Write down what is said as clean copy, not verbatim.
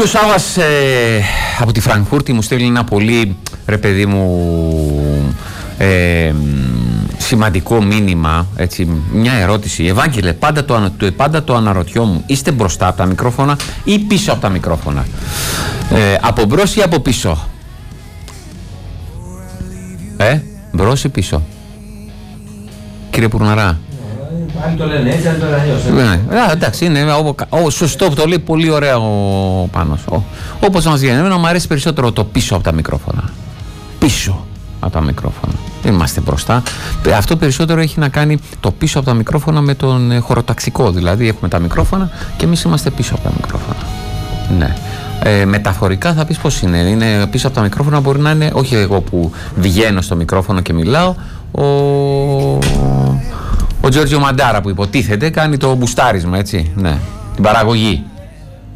Και ο Σάββας από τη Φραγκφούρτη μου στέλνει ένα πολύ, ρε παιδί μου, σημαντικό μήνυμα, έτσι, μια ερώτηση. Ευάγγελε, πάντα το αναρωτιόμουν, είστε μπροστά από τα μικρόφωνα ή πίσω από τα μικρόφωνα? Από μπρος ή από πίσω? Μπρος ή πίσω, κύριε Πουρναρά? Αν το λένε έτσι, αν το λένε αλλιώς. Εντάξει, είναι σωστό που το λέει, πολύ ωραίο ο Πάνος. Όπως μας βγαίνει, εμένα μου αρέσει περισσότερο το πίσω από τα μικρόφωνα. Πίσω από τα μικρόφωνα. Δεν είμαστε μπροστά. Αυτό περισσότερο έχει να κάνει το πίσω από τα μικρόφωνα με τον χωροταξικό. Δηλαδή έχουμε τα μικρόφωνα και εμείς είμαστε πίσω από τα μικρόφωνα. Ναι. Μεταφορικά θα πεις πώς είναι. Είναι πίσω από τα μικρόφωνα, μπορεί να είναι, όχι εγώ που βγαίνω στο μικρόφωνο και μιλάω, ο Τζόρτζιο Μαντάρα που υποτίθεται κάνει το μπουστάρισμα, έτσι, ναι, την παραγωγή.